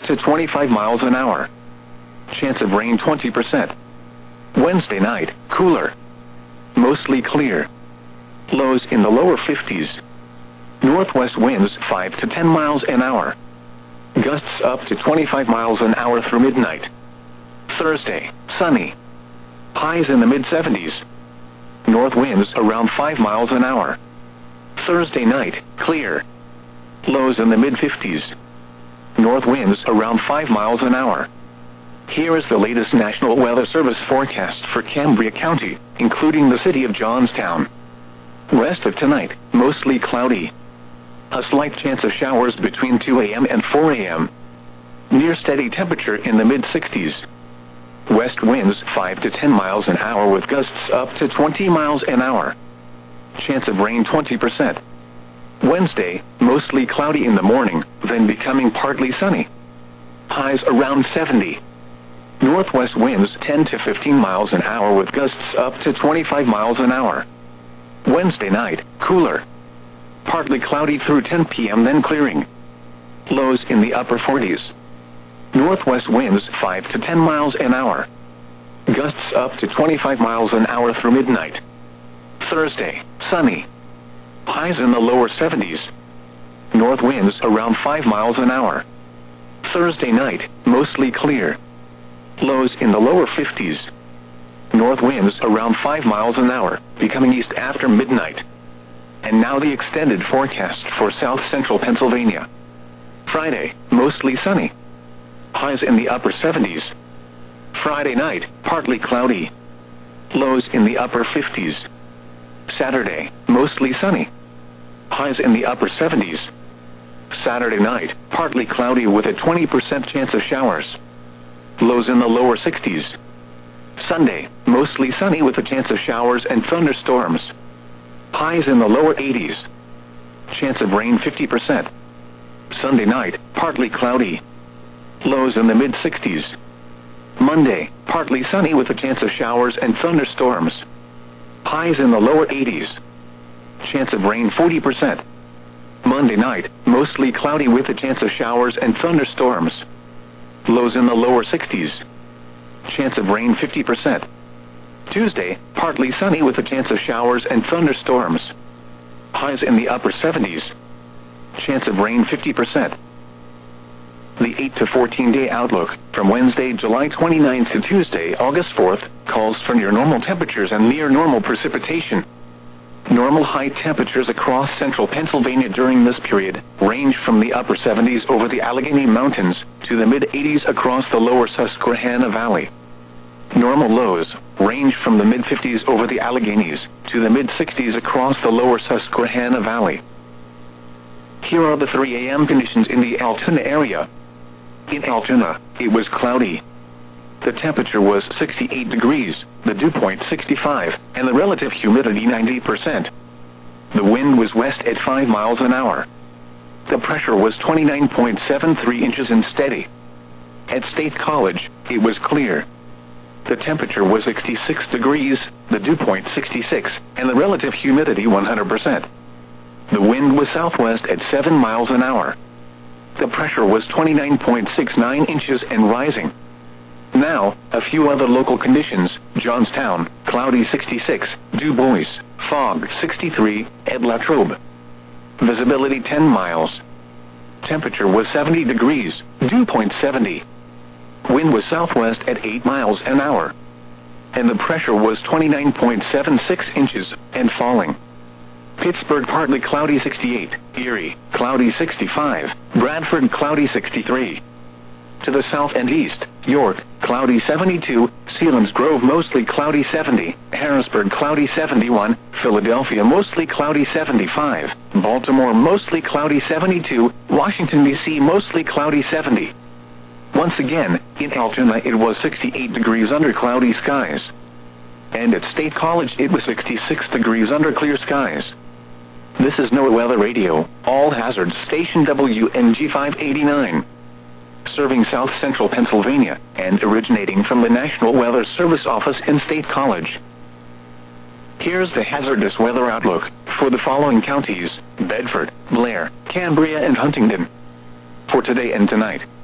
to 25 miles an hour. Chance of rain 20%. Wednesday night, cooler. Mostly clear. Lows in the lower 50s. Northwest winds 5 to 10 miles an hour. Gusts up to 25 miles an hour through midnight. Thursday, sunny. Highs in the mid-70s. North winds around 5 miles an hour. Thursday night, clear. Lows in the mid-50s. North winds around 5 miles an hour. Here is the latest National Weather Service forecast for Cambria County, including the city of Johnstown. Rest of tonight, mostly cloudy. A slight chance of showers between 2 a.m. and 4 a.m. Near steady temperature in the mid-60s. West winds 5 to 10 miles an hour with gusts up to 20 miles an hour. Chance of rain 20%. Wednesday, mostly cloudy in the morning, then becoming partly sunny. Highs around 70. Northwest winds 10 to 15 miles an hour with gusts up to 25 miles an hour. Wednesday night, cooler. Partly cloudy through 10 p.m. then clearing. Lows in the upper 40s. Northwest winds 5 to 10 miles an hour. Gusts up to 25 miles an hour through midnight. Thursday, sunny. Highs in the lower 70s. North winds around 5 miles an hour. Thursday night, mostly clear. Lows in the lower 50s. North winds around 5 miles an hour, becoming east after midnight. And now the extended forecast for south central Pennsylvania. Friday, mostly sunny. Highs in the upper 70s. Friday night, partly cloudy. Lows in the upper 50s. Saturday, mostly sunny. Highs in the upper 70s. Saturday night, partly cloudy with a 20% chance of showers. Lows in the lower 60s. Sunday, mostly sunny with a chance of showers and thunderstorms. Highs in the lower 80s. Chance of rain 50%. Sunday night, partly cloudy. Lows in the mid-60s. Monday, partly sunny with a chance of showers and thunderstorms. Highs in the lower 80s. Chance of rain 40%. Monday night, mostly cloudy with a chance of showers and thunderstorms. Lows in the lower 60s. Chance of rain 50%. Tuesday, partly sunny with a chance of showers and thunderstorms. Highs in the upper 70s. Chance of rain 50%. The 8 to 14-day outlook from Wednesday, July 29th to Tuesday, August 4th, calls for near normal temperatures and near normal precipitation. Normal high temperatures across central Pennsylvania during this period range from the upper 70s over the Allegheny Mountains to the mid-80s across the lower Susquehanna Valley. Normal lows range from the mid-50s over the Alleghenies to the mid-60s across the lower Susquehanna Valley. Here are the 3 a.m. conditions in the Altoona area. In Altoona, it was cloudy. The temperature was 68 degrees, the dew point 65, and the relative humidity 90%. The wind was west at 5 miles an hour. The pressure was 29.73 inches and steady. At State College, it was clear. The temperature was 66 degrees, the dew point 66, and the relative humidity 100%. The wind was southwest at 7 miles an hour. The pressure was 29.69 inches and rising. Now, a few other local conditions. Johnstown, cloudy 66, Du Bois, fog 63, at Latrobe. Visibility 10 miles. Temperature was 70 degrees, dew point 70. Wind was southwest at 8 miles an hour. And the pressure was 29.76 inches and falling. Pittsburgh, partly cloudy 68, Erie, cloudy 65, Bradford, cloudy 63. To the south and east, York, cloudy 72, Selinsgrove, mostly cloudy 70, Harrisburg, cloudy 71, Philadelphia, mostly cloudy 75, Baltimore, mostly cloudy 72, Washington, D.C., mostly cloudy 70. Once again, in Altoona it was 68 degrees under cloudy skies. And at State College it was 66 degrees under clear skies. This is NOAA Weather Radio, all hazards, station WNG 589. Serving south central Pennsylvania, and originating from the National Weather Service office in State College. Here's the hazardous weather outlook for the following counties: Bedford, Blair, Cambria, and Huntingdon. For today and tonight,